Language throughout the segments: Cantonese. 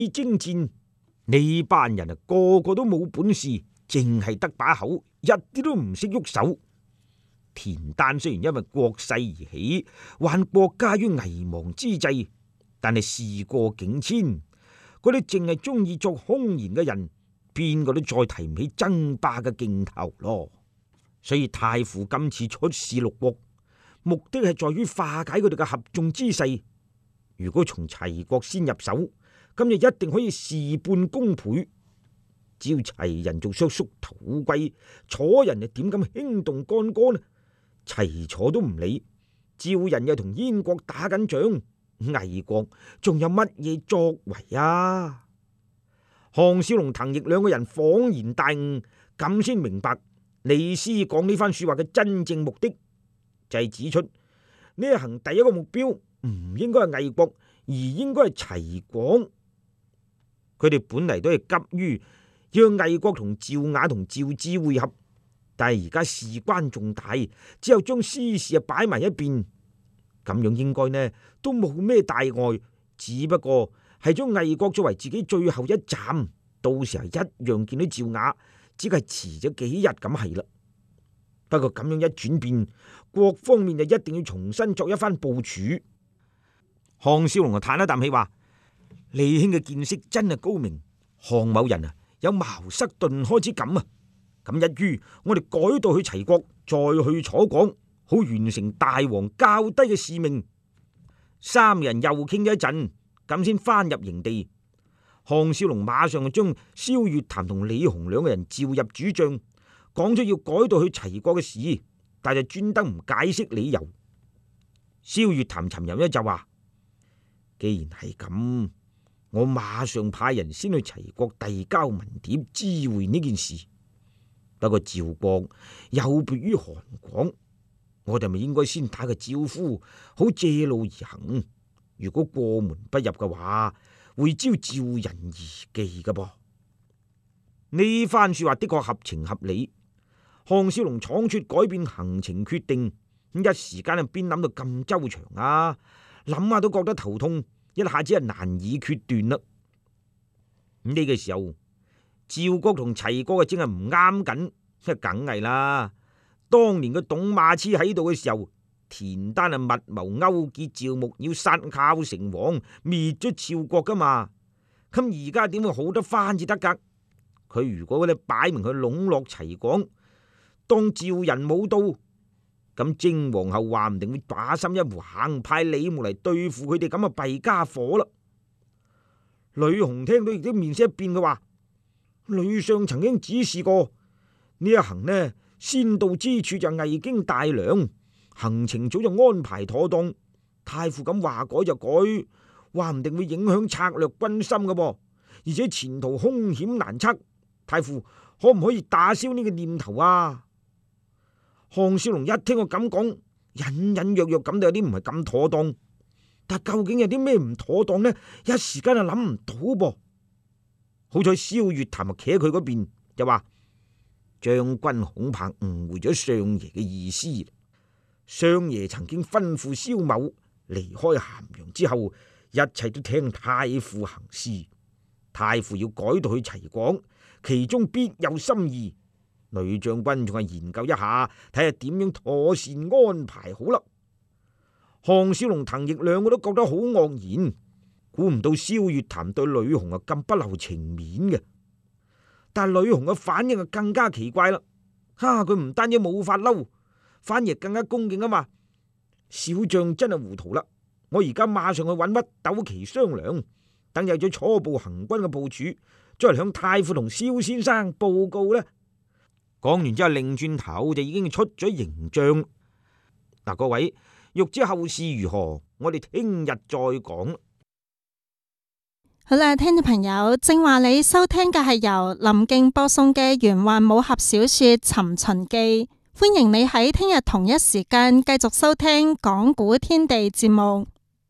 征戰，呢班人個個都冇本事，淨係得把口，一啲都唔識喐手。田丹雖然因為國勢而起，患國家於危亡之際，但係事過境遷，嗰啲淨係中意作空言嘅人，邊個都再提唔起爭霸嘅勁頭咯。所以太傅今次出使六國，目的係在於化解佢哋嘅合縱之勢。如果從齊國先入手，咁就一定可以事半功倍。只要齊人做縮縮土龜，楚人又點敢輕動干戈呢？齊楚都唔理，趙人又同燕國打緊仗，魏國仲有乜嘢作為啊？項少龍、滕毅兩個人恍然大悟，咁先明白李斯講呢番說話嘅真正目的，就係指出呢一行第一個目標唔應該係魏國，而應該係齊廣。佢哋本嚟都係急於讓魏國同趙雅同趙志會合，但係而家事關重大，只有將私事擺埋一邊，咁樣應該呢都冇咩大礙，只不過係將魏國作為自己最後一站，到時候一樣見到趙雅，只係遲咗幾日咁係啦。不過咁樣一轉變，各方面就一定要重新作一番部署。項少龍就嘆一啖氣話：李兄嘅見識真係高明，項某人啊有茅塞頓開之感啊！咁一於我哋改道去齊國，再去楚廣，好完成大王交低嘅使命。三人又傾咗一陣，咁先翻入營地。項少龍馬上就將蕭月潭同李鴻兩個人召入主帳，講咗要改道去齊國嘅事，但係專登唔解釋理由。蕭月潭沉吟一就話：既然係咁，我馬上派人先去齊國遞交文牒，知會呢件事。不過趙國有別於韓廣，我哋咪應該先打個招呼，好借路而行。如果過門不入嘅話，會招趙人疑忌嘅噃。呢番說話的確合情合理。項少龍倉促改變行程決定，一時間啊邊諗到咁周詳啊，諗下都覺得頭痛，一下子係難以決斷啦。呢個時候，趙國同齊國啊正係唔啱緊，梗係啦。當年個董馬痴喺度嘅時候，田單啊密謀勾結趙牧，要殺寇成王，滅咗趙國噶嘛。咁而家點會好得翻至得噶？佢如果咧擺明去籠絡齊廣，當趙人冇到，咁征皇后話唔定會把心一橫，派李牧嚟對付佢哋，咁啊弊家伙啦。呂紅聽到亦都面色一變，嘅話：呂相曾經指示過呢一行呢，先到之處就未經大量，行程早就安排妥當。太傅咁話改就改，話唔定會影響策略軍心嘅噃，而且前途凶險難測。太傅可唔可以打消呢個念頭啊？項少龍一聽我咁講，隱隱約約咁就有啲唔係咁妥當。但究竟有啲咩唔妥當呢？一時間就諗唔到噃。好彩蕭月潭啊企喺佢嗰邊，就話將軍恐怕誤會咗相爺嘅意思。相爺曾經吩咐蕭某離開咸陽之後，一切都聽太傅行事。太傅要改道去齊廣，其中必有心意。呂將軍仲係研究一下，睇下點樣妥善安排好啦。項少龍、滕毅兩個都覺得好愕然，估唔到蕭月潭對呂紅啊咁不留情面嘅。但係呂紅嘅反應啊更加奇怪啦，佢唔單止冇發嬲，反而更加恭敬啊嘛。小將真係糊塗啦，我而家馬上去揾乜鬥旗商量，等有咗初步行軍嘅部署，再嚟向太傅同蕭先生報告呢。講完之後，擰轉頭就已經出咗營帳。嗱，各位欲知後事如何，我哋聽日再講。 好啦，聽眾朋友，正話你收聽嘅係由林敬播送嘅玄幻武俠小說《尋秦記》，歡迎你喺聽日同一時間繼續收聽講古天地節目。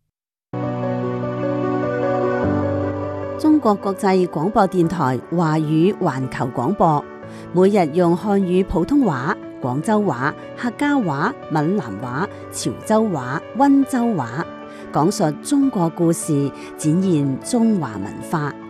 中國國際廣播電台華語環球廣播，每日用漢語普通話、廣州話、客家話、閩南話、潮州話、溫州話講述中國故事，展現中華文化。